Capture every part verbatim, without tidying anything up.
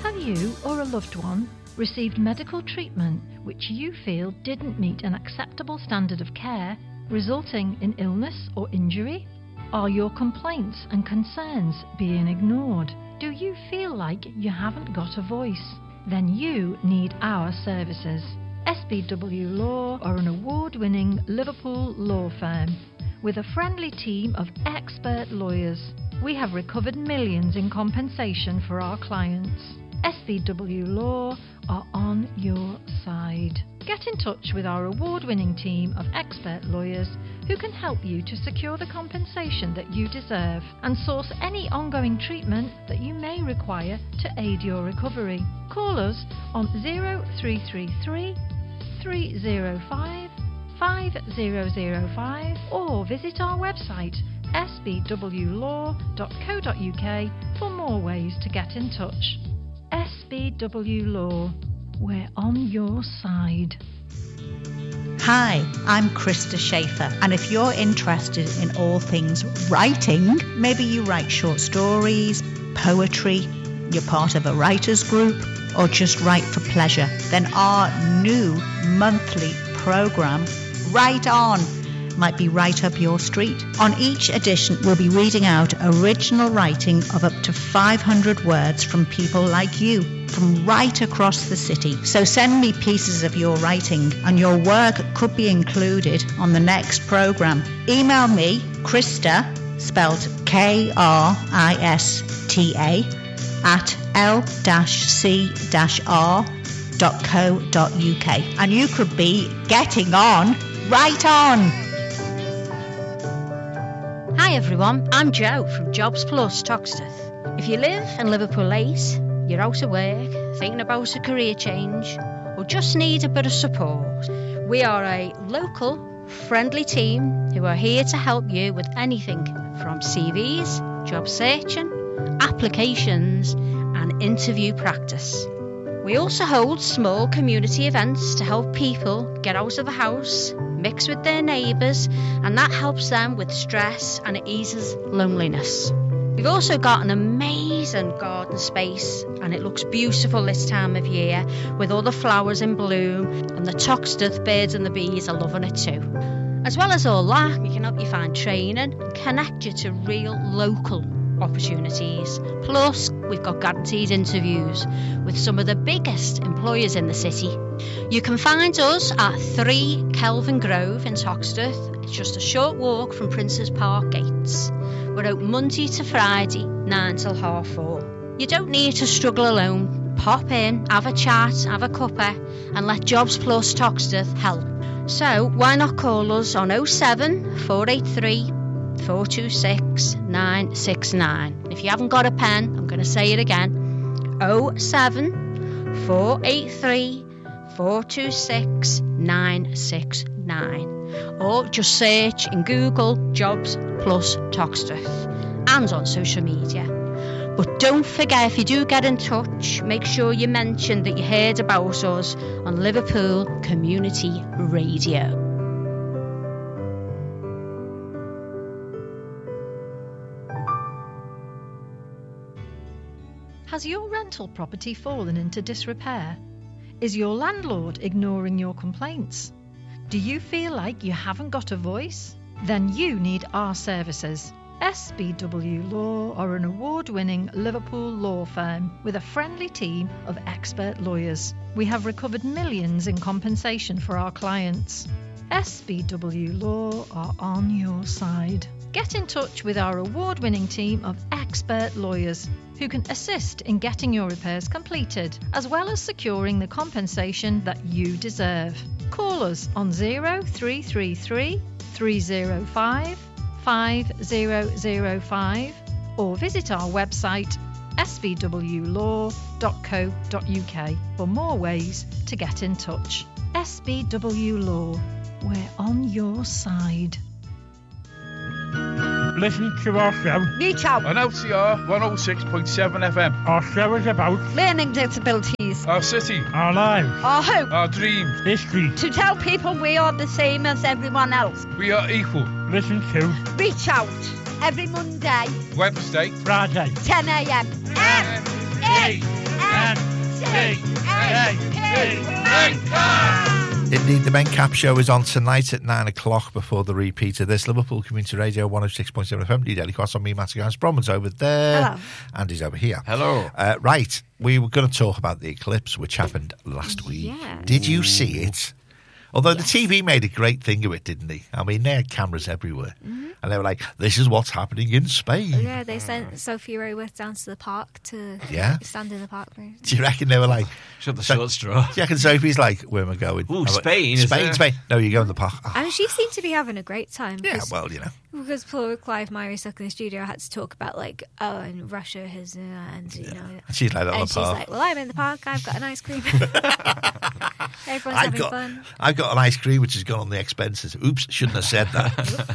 Have you or a loved one received medical treatment which you feel didn't meet an acceptable standard of care, resulting in illness or injury? Are your complaints and concerns being ignored? Do you feel like you haven't got a voice? Then you need our services. S B W Law are an award-winning Liverpool law firm with a friendly team of expert lawyers. We have recovered millions in compensation for our clients. S B W Law are on your side. Get in touch with our award-winning team of expert lawyers who can help you to secure the compensation that you deserve and source any ongoing treatment that you may require to aid your recovery. Call us on zero three three three, three zero five, five zero zero five or visit our website s b w law dot co dot u k for more ways to get in touch. S B W Law, we're on your side. Hi, I'm Krista Schaefer, and if you're interested in all things writing, maybe you write short stories, poetry, you're part of a writers group, or just write for pleasure, then our new monthly programme, Write On, might be right up your street. On each edition, we'll be reading out original writing of up to five hundred words from people like you, from right across the city. So send me pieces of your writing, and your work could be included on the next programme. Email me, Krista, spelled K R I S T A, at l c r dot co dot u k, and you could be getting on right on. Hi everyone, I'm Jo from Jobs Plus Toxteth. If you live in Liverpool eight, you're out of work, thinking about a career change, or just need a bit of support, we are a local, friendly team who are here to help you with anything from C Vs, job searching, applications, and interview practice. We also hold small community events to help people get out of the house, mix with their neighbours, and that helps them with stress and it eases loneliness. We've also got an amazing garden space, and it looks beautiful this time of year with all the flowers in bloom, and the Toxteth birds and the bees are loving it too. As well as all that, we can help you find training and connect you to real local opportunities. Plus, we've got guaranteed interviews with some of the biggest employers in the city. You can find us at three Kelvin Grove in Toxteth. It's just a short walk from Princes Park gates. We're open Monday to Friday, nine till half four. You don't need to struggle alone. Pop in, have a chat, have a cuppa, and let Jobs Plus Toxteth help. So why not call us on oh seven, four eight three, four two six, nine six nine. If you haven't got a pen, I'm going to say it again. oh seven, four eight three, four two six, nine six nine. Or just search in Google Jobs Plus Toxteth and on social media. But don't forget, if you do get in touch, make sure you mention that you heard about us on Liverpool Community Radio. Has your rental property fallen into disrepair? Is your landlord ignoring your complaints? Do you feel like you haven't got a voice? Then you need our services. S B W Law are an award-winning Liverpool law firm with a friendly team of expert lawyers. We have recovered millions in compensation for our clients. S B W Law are on your side. Get in touch with our award-winning team of expert lawyers who can assist in getting your repairs completed, as well as securing the compensation that you deserve. Call us on zero three three three, three zero five, five zero zero five or visit our website s b w law dot co dot u k for more ways to get in touch. S B W Law, we're on your side. Listen to our show. Reach out. On L C R one oh six point seven F M. Our show is about learning disabilities, our city, our lives, our hope, our dreams, history. To tell people we are the same as everyone else. We are equal. Listen to Reach Out every Monday, Wednesday, Friday, ten a.m. M A M C A P. Indeed, the Men Cap Show is on tonight at nine o'clock before the repeat of this. Liverpool Community Radio one oh six point seven F M. D Daily Cross on me, Matty Gans. Bronwyn's over there. Hello. Andy's over here. Hello. Uh, right, we were going to talk about the eclipse, which happened last week. Yes. Did you see it? Although the T V made a great thing of it, didn't they? I mean, they had cameras everywhere. Mm-hmm. And they were like, this is what's happening in Spain. Yeah, they sent Sophie Rayworth down to the park to Yeah? stand in the park. For Do you reckon they were like... Shut the So- short straw. Do you reckon Sophie's like, where am I going? Ooh, I'm like, Spain, is Spain, there? Spain. No, you go in the park. Oh, and she seemed to be having a great time. yeah, because- well, you know. Because poor Clive Myrie stuck in the studio had to talk about like, oh, and Russia has, uh, and you know, And she's like that on and the she's park. like, well, I'm in the park, I've got an ice cream. Everyone's I've having got, fun. I've got an ice cream which has gone on the expenses. Oops, shouldn't have said that.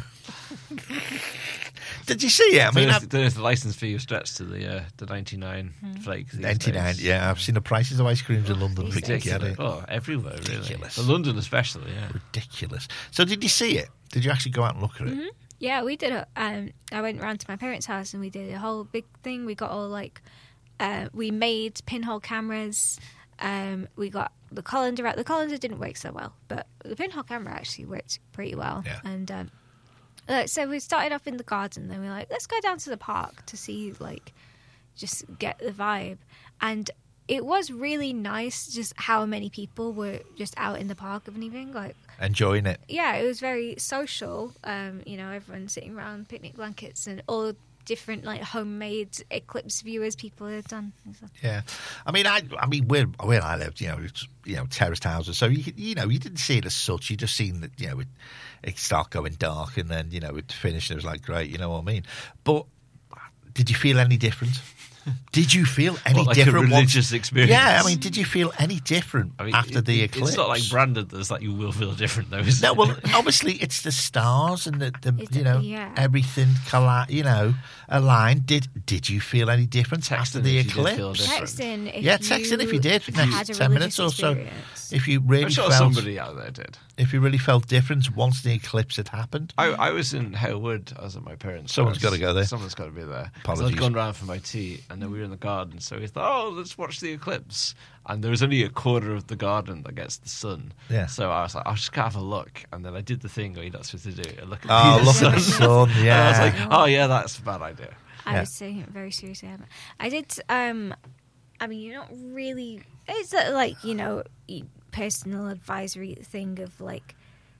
Did you see it? I I mean, mean, I've- the, the license fee was stretched to the uh, the ninety-nine flakes. these ninety-nine, days. yeah. I've seen the prices of ice creams in London. These days. Forget it. Oh, everywhere, really. Ridiculous. For London especially, yeah. Ridiculous. So did you see it? Did you actually go out and look at it? Mm-hmm. Yeah, we did it. Um, I went round to my parents' house and we did a whole big thing. We got all like, uh, we made pinhole cameras. Um, we got the colander out. The colander didn't work so well, but the pinhole camera actually worked pretty well. Yeah. And um, uh, so we started off in the garden. Then we were like, let's go down to the park to see, like, just get the vibe. And it was really nice just how many people were just out in the park of an evening. Like, Enjoying it. yeah, it was very social. Um, you know, everyone sitting around picnic blankets and all different like homemade eclipse viewers people had done. And stuff. Yeah, I mean, I, I mean, where where I lived, you know, it's, you know, terraced houses, so you you know, you didn't see it as such. You just seen that, you know, it, it start going dark, and then you know it finished, and it was like, great, you know what I mean. But did you feel any different? Did you feel any What, like different? a once- religious experience? Yeah, I mean, did you feel any different I mean, after it- the it- eclipse? It's not like branded as like you will feel different, though, is No, it? well, obviously it's the stars and the, the It's- you know yeah. everything colli- you know aligned. Did did you feel any different Text after in the if you did eclipse? feel different. Text in if Yeah, text in if you did. had Next a ten minutes religious or so. experience. If you really I'm sure felt somebody out there did. if you really felt different once the eclipse had happened. I, I was in Hale Wood. I was at my parents' Someone's house. gotta go there. Someone's got to be there. So Apologies. I'd gone round for my tea, and then we were in the garden. So we thought, oh, let's watch the eclipse. And there was only a quarter of the garden that gets the sun. Yeah. So I was like, I'll just go have a look. And then I did the thing where you're not supposed to do it. Look at Oh, the look sun. at the sun! And Yeah, I was like, oh yeah, that's a bad idea. I Yeah. was taking it very seriously. I did. Um, I mean, you're not really. It's a, like you know, personal advisory thing of like,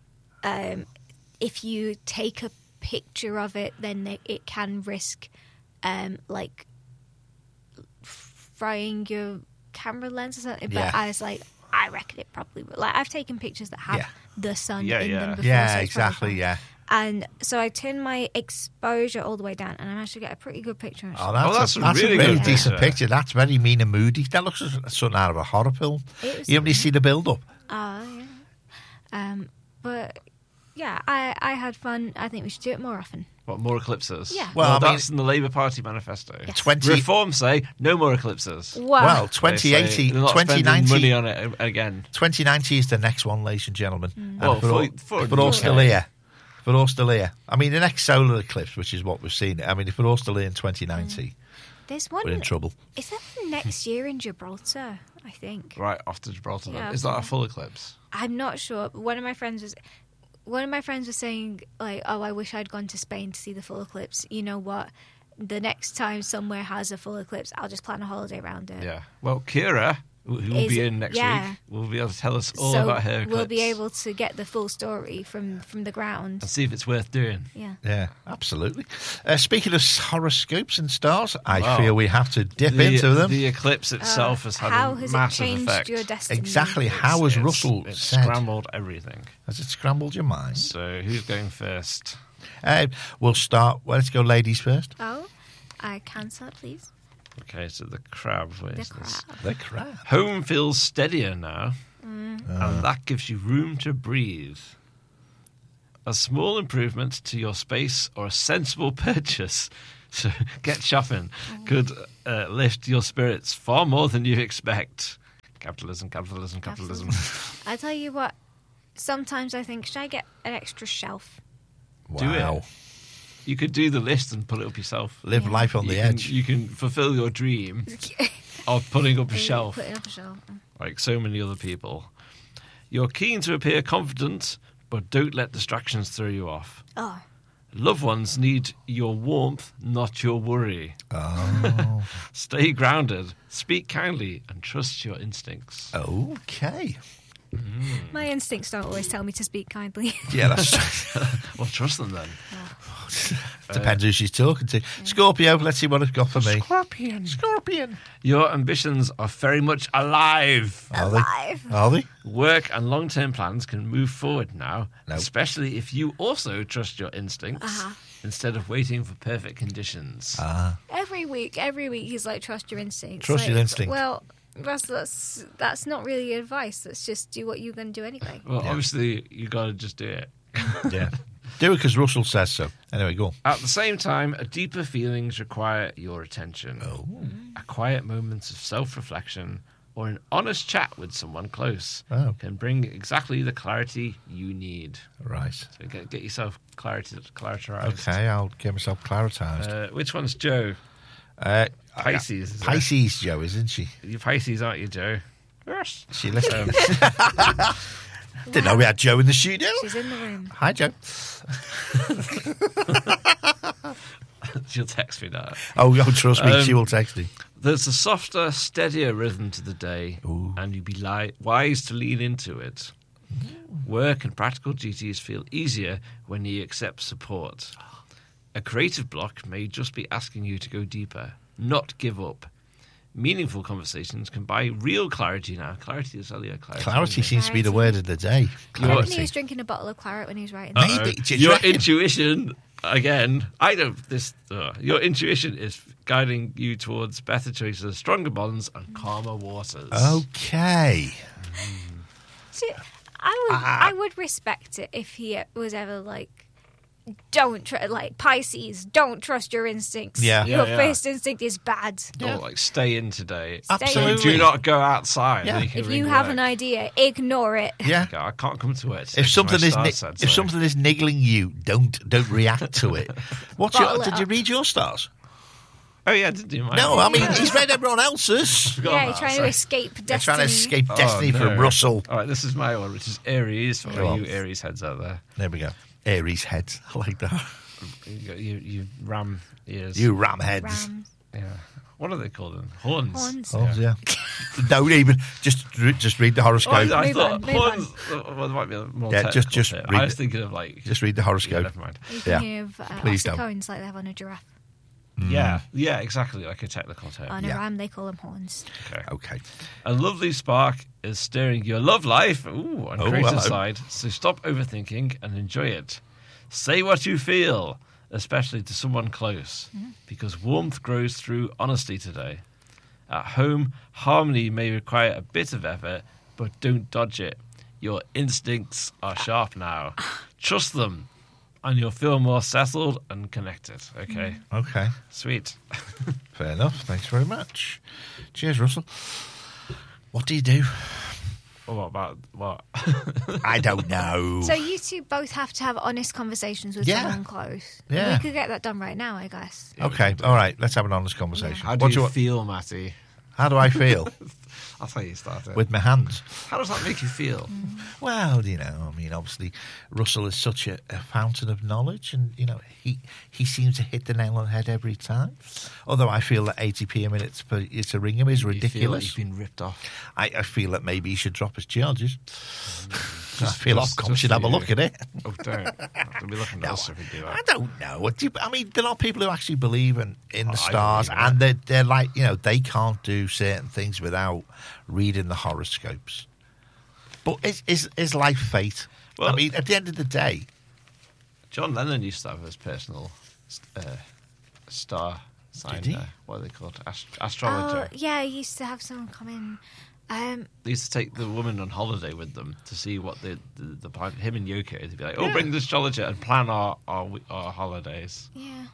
um, if you take a picture of it, then they, it can risk, um, like frying your camera lens or something. But Yeah. I was like, I reckon it probably will. Like I've taken pictures that have Yeah. the sun Yeah, in yeah. them before. yeah, so it's probably exactly. fine. Yeah. And so I turned my exposure all the way down, and I managed to get a pretty good picture. Oh, that's, Oh, that's a, a that's really a really good decent picture. picture. That's very mean and moody. That looks like something out of a horror film. It was- You haven't seen the build up. Oh, yeah. Um, but yeah, I, I had fun. I think we should do it more often. What, more eclipses? Yeah. Well, Well, I mean- that's in the Labour Party manifesto. Yes. Twenty. Reform say no more eclipses. Wow. Well, They twenty say eighty, they're not twenty spending money ninety, on it again. twenty ninety is the next one, ladies and gentlemen. And Well, if we're, all, for- for- if we're all okay. still here, if we're all still here. I mean, the next solar eclipse, which is what we've seen. I mean, if we're all still here in twenty ninety, There's one. we're in trouble. Is that next year in Gibraltar? I think. Right off to Gibraltar. then. Yeah, Is that a okay. full eclipse? I'm not sure. But one of my friends was. One of my friends was saying, like, oh, I wish I'd gone to Spain to see the full eclipse. You know what? The next time somewhere has a full eclipse, I'll just plan a holiday around it. Yeah. Well, Kira, who will Is- be in next yeah. week, will be able to tell us all so about her eclipse. we'll be able to get the full story from, from the ground. and see if it's worth doing. Yeah. Yeah, absolutely. Uh, speaking of horoscopes and stars, I Wow. feel we have to dip the, into them. The eclipse itself Uh, has had how a has massive it changed effect. your destiny? Exactly. It's- How has it's- Russell it's said? scrambled everything. Has it scrambled your mind? So who's going first? Uh, we'll start. Well, let's go ladies first. Oh, I can start, please. Okay, so the crab. Where The is this? crab. The crab. Home feels steadier now, Mm. and that gives you room to breathe. A small improvement to your space or a sensible purchase, so get shopping, could uh, lift your spirits far more than you expect. Capitalism, capitalism, capitalism. I tell you what, sometimes I think, should I get an extra shelf? Do it. Wow. You could do the list and put it up yourself. Live Yeah. life on you the can, edge. You can fulfill your dream. of putting up a Are you shelf, Putting up a shelf. like so many other people. You're keen to appear confident, but don't let distractions throw you off. Oh. Loved ones need your warmth, not your worry. Oh. Stay grounded, speak kindly, and trust your instincts. Okay. My instincts don't always tell me to speak kindly. Yeah, that's Well, trust them then. depends who she's talking to. Scorpio, let's see what it's got for me. Scorpion. Scorpion. Your ambitions are very much alive. Are Alive. they? Are they? Work and long-term plans can move forward now, Nope. especially if you also trust your instincts Uh-huh. instead of waiting for perfect conditions. Ah. Every week, every week he's like, trust your instincts. Trust Like, your instinct. Well, that's, that's that's not really advice. That's just do what you're going to do anyway. well, Yeah. obviously, you got to just do it. Yeah. Do it because Russell says so. Anyway, go on. At the same time, deeper feelings require your attention. Oh. A quiet moment of self-reflection or an honest chat with someone close Oh. can bring exactly the clarity you need. Right. So get, get yourself clarity, claritarized. Okay, I'll get myself claritized. Uh, which one's Joe? Uh, Pisces. Is it? Pisces, Joe, isn't she? You're Pisces, aren't you, Joe? Yes. She listen. Um, Didn't know we had Joe in the studio. She's in the room. Hi, Joe. she'll text me now. Oh, oh trust me, Um, she will text me. There's a softer, steadier rhythm to the day, Ooh. and you'd be li- wise to lean into it. Work and practical duties feel easier when you accept support. A creative block may just be asking you to go deeper, not give up. Meaningful conversations can buy real clarity now. Clarity is earlier clarity. Clarity isn't seems to be the word of the day. I reckon he Clarity. was drinking a bottle of claret when he was writing. it? Maybe. Uh-oh. Do you Your reckon? intuition, again, I don't. This uh, your intuition is guiding you towards better choices, stronger bonds, and calmer waters. Okay. See, I would Ah. I would respect it if he was ever like, don't tr- like Pisces, don't trust your instincts. Yeah. Yeah, your yeah. first instinct is bad. Or like stay in today. Absolutely. Do not go outside. Yeah. Then can If ring you have work. an idea, ignore it. Yeah. Okay, I can't come to it. today If 'cause something my is star ni- said if so. something is niggling you, don't don't react to it. What's your? Bottle it Did you up. read your stars? Oh yeah, did you? Mine? No, I mean Yeah. he's read everyone else's. Forgot Yeah, about you're trying that, to so- escape They're destiny. trying to escape Oh, destiny no. from Russell. All right, this is my one, which is Aries. For Go all on. you Aries heads out there, There we go. Aries heads. I like that. you, got- you, you ram ears. You ram heads. Rams, Yeah. What are they called? Then? Horns. horns. Oh yeah. Don't even just re- just read the Oh, horoscope. I, I Move thought on, move horns. uh, Well, there might be a more Yeah, just- technical just bit. read I was it. thinking of like. Just read the yeah, horoscope. never mind. You Yeah. can have uh, Please don't. ossicones like they have on a giraffe. Yeah, yeah, exactly, like a technical term. On a Yeah. ram, they call them horns. Okay. Okay. A lovely spark is stirring your love life. Ooh, on Oh, creative hello. side. So stop overthinking and enjoy it. Say what you feel, especially to someone close, because warmth grows through honesty today. At home, harmony may require a bit of effort, but don't dodge it. Your instincts are sharp now. Trust them, and you'll feel more settled and connected. Okay, Okay. sweet. Fair enough. Thanks very much. Cheers, Russell. What do you do? What about what? I don't know. So you two both have to have honest conversations with Yeah. someone close. Yeah. We could get that done right now, I guess. Okay. All right. Let's have an honest conversation. How do What you you- feel, Matty? How do I feel That's how you start it. with my hands? How does that make you feel? Well, you know, I mean, obviously, Russell is such a, a fountain of knowledge, and you know, he he seems to hit the nail on the head every time. Although I feel that eighty p a minute for you to ring him is You feel like ridiculous. you've been ripped off. I, I feel that maybe he should drop his charges. I feel just- Ofcom just should for have a you. look at it. Oh, don't. Don't be looking at No, us if we do I that. don't know. What do you, I mean, there are people who actually believe in, in Oh, the I stars, believe in and they're, they're like, you know, they can't do certain things without reading the horoscopes. But is is, is life fate? Well- I mean, at the end of the day, John Lennon used to have his personal uh, star sign. Did he? Uh, what are they called? Ast- Oh, astrologer. yeah, I used to have someone come in. Um, They used to take the woman on holiday with them to see what the the, the plan. Him and Yoko, they'd be like, "Oh, Yeah. bring the astrologer and plan our our, our holidays." yeah.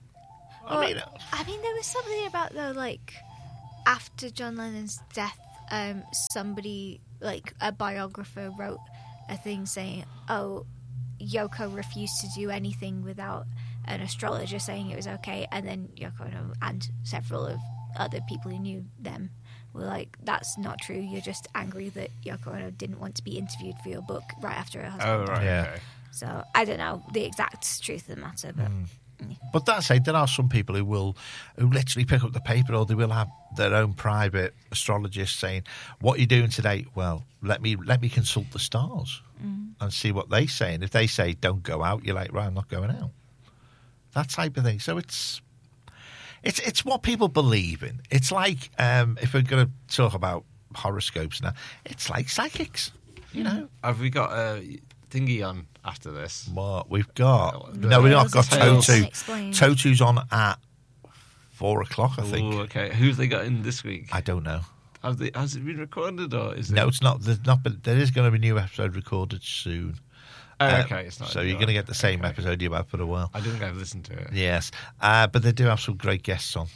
I Well, mean, I mean, there was something about, though, like, after John Lennon's death, um, somebody, like, a biographer wrote a thing saying, oh, Yoko refused to do anything without an astrologer saying it was okay, and then Yoko Ono and several of other people who knew them were like, "That's not true. You're just angry that Yoko Ono didn't want to be interviewed for your book right after her husband Oh, died." right. Yeah. Okay. So I don't know the exact truth of the matter, but But that said, there are some people who will, who literally pick up the paper, or they will have their own private astrologist saying, "What are you doing today?" Well, let me let me consult the stars and see what they say. And if they say don't go out, you're like, right, I'm not going out. That type of thing. So it's it's it's what people believe in. It's like um, if we're going to talk about horoscopes now, it's like psychics. You know, Have we got a thingy on after this? what we've got. Uh, No, we've not got Tales Totu. Unexplained. Totu's on at four o'clock, I think. Ooh, okay. Who's they got in this week? I don't know. Have they, has it been recorded or is it? No, it's not. There's not. But there is going to be a new episode recorded soon. Oh, Uh, okay. It's not. so you're going to get the same episode you've had for a while. I didn't think I've listened to it. Yes, uh, but they do have some great guests on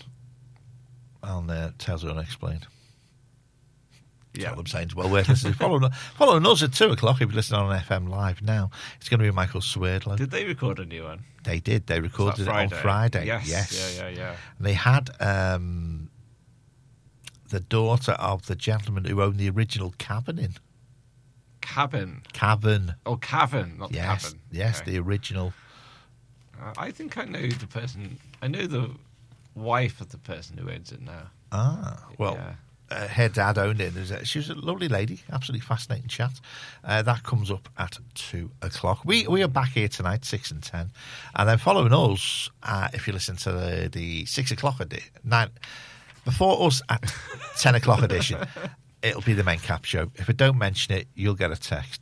on uh, Tales of Unexplained. Yeah. What I'm saying is well worth listening. Follow, following us at two o'clock if you listen on F M Live now. It's going to be Michael Swerdlow. Did they record a new one? They did. They Was recorded that it on Friday. Yes. Yes. Yeah, yeah, yeah. They had um, the daughter of the gentleman who owned the original Cabin Inn. Cabin. Cavern. Oh, Cavern, not Yes. Cabin. Yes, Okay. the original. Uh, I think I know the person. I know the wife of the person who owns it now. Ah, well, Yeah. uh, her dad owned it. There's a- She was a lovely lady, absolutely fascinating chat. Uh, that comes up at two o'clock. We we are back here tonight, six and ten, and then following us, uh, if you listen to the, the six o'clock edition, nine before us at ten o'clock edition, it'll be the main cap show. If I don't mention it, you'll get a text.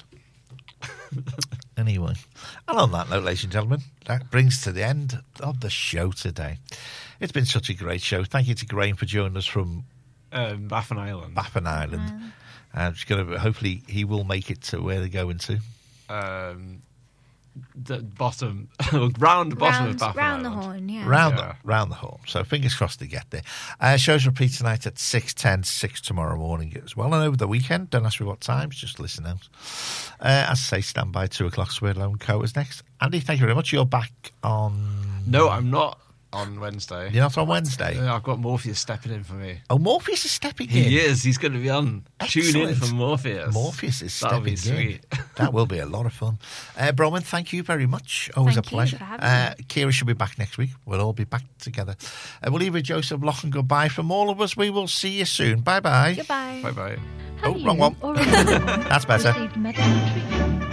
Anyway, and on that note, ladies and gentlemen, that brings to the end of the show today. It's been such a great show. Thank you to Graham for joining us from Um, Baffin Island. Baffin Island. And just gonna, hopefully he will make it to where they're going to. um, the bottom, round the bottom of round, Baffin round the Island. horn, yeah. Round, Yeah. the, round the horn. So fingers crossed to get there. Uh, shows repeat tonight at six ten, six tomorrow morning as well. And over the weekend, don't ask me what times, just listen out. Uh, as I say, stand by two o'clock, Swerdlow and Co. is next. Andy, thank you very much. You're back on... No, I'm not on Wednesday. You're not on Wednesday? Uh, I've got Morpheus stepping in for me. Oh, Morpheus is stepping in. He is. He's going to be on. Tune in Excellent. for Morpheus. Morpheus is That'll stepping be sweet. in. That will be a lot of fun. Uh, Bronwyn, thank you very much. Always Thank a you pleasure. for having Uh, Kira should be back next week. We'll all be back together. Uh, we'll leave with Joseph Loughlin goodbye. From all of us, we will see you soon. Bye-bye. Goodbye. Bye bye. Oh, Have wrong you one. or anyone That's better. received medical treatment